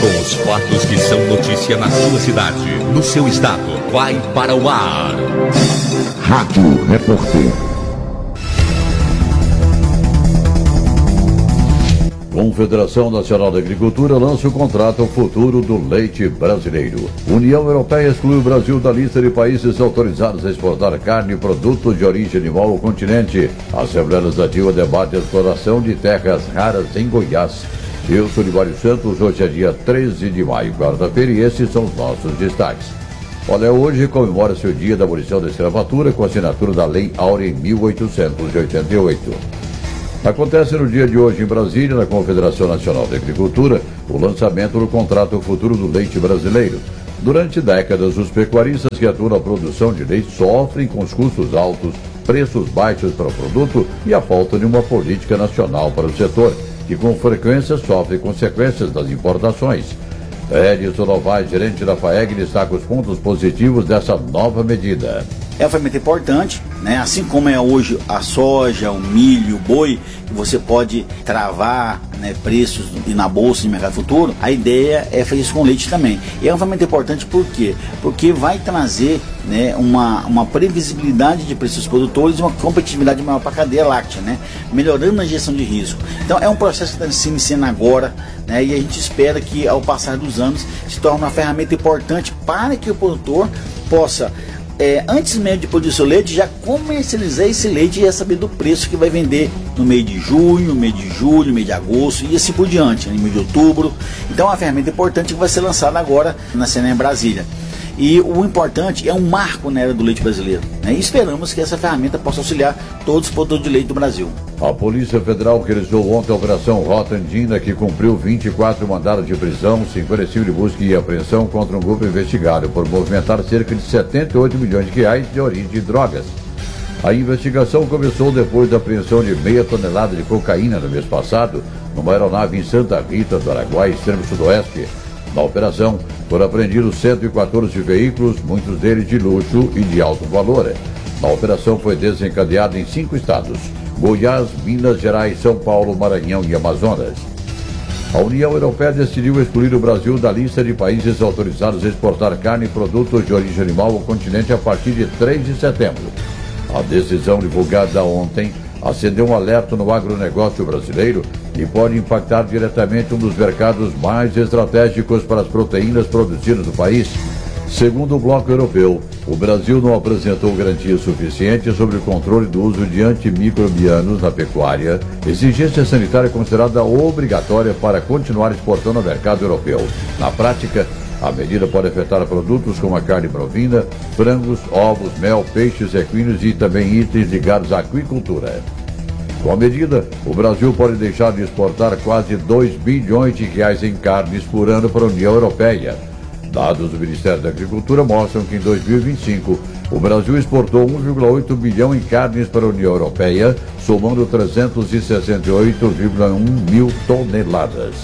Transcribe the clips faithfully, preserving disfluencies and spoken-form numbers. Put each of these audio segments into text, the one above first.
Com os fatos que são notícia na sua cidade, no seu estado, vai para o ar. Rádio Repórter. Confederação Nacional da Agricultura lança o contrato futuro do leite brasileiro. União Europeia exclui o Brasil da lista de países autorizados a exportar carne e produtos de origem animal ao continente. A Assembleia Legislativa debate a exploração de terras raras em Goiás. Eu sou Livário Santos, hoje é dia treze de maio, quarta-feira, e esses são os nossos destaques. Olha, hoje comemora-se o dia da abolição da escravatura com a assinatura da Lei Áurea em mil oitocentos e oitenta e oito. Acontece no dia de hoje em Brasília, na Confederação Nacional da Agricultura, o lançamento do contrato futuro do leite brasileiro. Durante décadas, os pecuaristas que atuam na produção de leite sofrem com os custos altos, preços baixos para o produto e a falta de uma política nacional para o setor, que com frequência sofre consequências das importações. Edson Novaes, gerente da FAEG, destaca os pontos positivos dessa nova medida. É uma ferramenta importante, né? Assim como é hoje a soja, o milho, o boi, que você pode travar, né, preços na bolsa e no mercado futuro, a ideia é fazer isso com leite também. E é uma ferramenta importante por quê? Porque vai trazer, né, uma, uma previsibilidade de preços dos produtores e uma competitividade maior para a cadeia láctea, né? Melhorando a gestão de risco. Então é um processo que está se iniciando agora, né? E a gente espera que ao passar dos anos se torne uma ferramenta importante para que o produtor possa, É, antes mesmo de produzir seu leite, já comercializar esse leite e já saber do preço que vai vender no mês de junho, no mês de julho, no mês de agosto e assim por diante, no mês de outubro. Então é uma ferramenta importante que vai ser lançada agora na Cena em Brasília. E o importante é um marco na era do leite brasileiro, né? E esperamos que essa ferramenta possa auxiliar todos os produtores de leite do Brasil. A Polícia Federal realizou ontem a Operação Rota Andina, que cumpriu vinte e quatro mandados de prisão, cinquenta e cinco de busca e apreensão contra um grupo investigado por movimentar cerca de setenta e oito milhões de reais de origem de drogas. A investigação começou depois da apreensão de meia tonelada de cocaína no mês passado, numa aeronave em Santa Rita do Araguaia, extremo sudoeste. Na operação, foram apreendidos cento e quatorze veículos, muitos deles de luxo e de alto valor. A operação foi desencadeada em cinco estados: Goiás, Minas Gerais, São Paulo, Maranhão e Amazonas. A União Europeia decidiu excluir o Brasil da lista de países autorizados a exportar carne e produtos de origem animal ao continente a partir de três de setembro. A decisão divulgada ontem acendeu um alerta no agronegócio brasileiro e pode impactar diretamente um dos mercados mais estratégicos para as proteínas produzidas no país. Segundo o Bloco Europeu, o Brasil não apresentou garantias suficientes sobre o controle do uso de antimicrobianos na pecuária, exigência sanitária considerada obrigatória para continuar exportando ao mercado europeu. Na prática, a medida pode afetar produtos como a carne bovina, frangos, ovos, mel, peixes, equinos e também itens ligados à aquicultura. Com a medida, o Brasil pode deixar de exportar quase dois bilhões de reais em carnes por ano para a União Europeia. Dados do Ministério da Agricultura mostram que em dois mil e vinte e cinco, o Brasil exportou um vírgula oito bilhão em carnes para a União Europeia, somando trezentos e sessenta e oito vírgula um mil toneladas.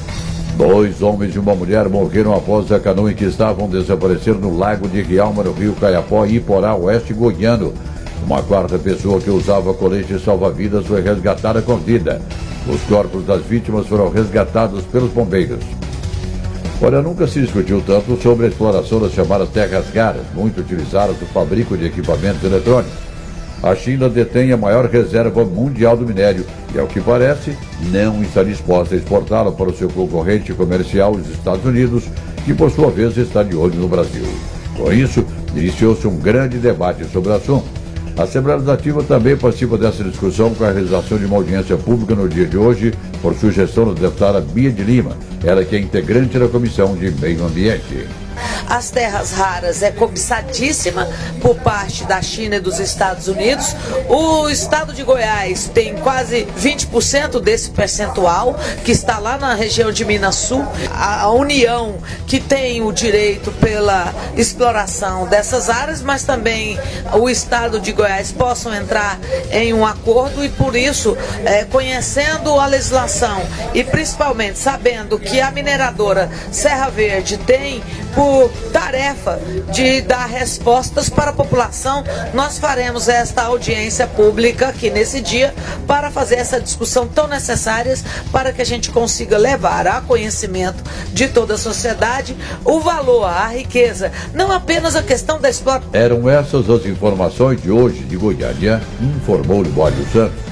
Dois homens e uma mulher morreram após a canoa em que estavam desaparecer no lago de Rialma, no rio Caiapó, e Iporá, oeste goiano. Uma quarta pessoa que usava colete salva-vidas foi resgatada com vida. Os corpos das vítimas foram resgatados pelos bombeiros. Olha, nunca se discutiu tanto sobre a exploração das chamadas terras raras, muito utilizadas no fabrico de equipamentos eletrônicos. A China detém a maior reserva mundial do minério e, ao que parece, não está disposta a exportá-la para o seu concorrente comercial, os Estados Unidos, que, por sua vez, está de olho no Brasil. Com isso, iniciou-se um grande debate sobre o assunto. A Assembleia Legislativa também participa dessa discussão com a realização de uma audiência pública no dia de hoje, por sugestão da deputada Bia de Lima, ela que é integrante da Comissão de Meio Ambiente. As terras raras é cobiçadíssima por parte da China e dos Estados Unidos. O estado de Goiás tem quase vinte por cento desse percentual, que está lá na região de Minas Sul. A União, que tem o direito pela exploração dessas áreas, mas também o estado de Goiás possam entrar em um acordo e, por isso, é, conhecendo a legislação e principalmente sabendo que a mineradora Serra Verde tem por tarefa de dar respostas para a população, nós faremos esta audiência pública aqui nesse dia para fazer essa discussão tão necessária para que a gente consiga levar a conhecimento de toda a sociedade o valor, a riqueza, não apenas a questão da exploração. Eram essas as informações de hoje de Goiânia, informou Libório Santos.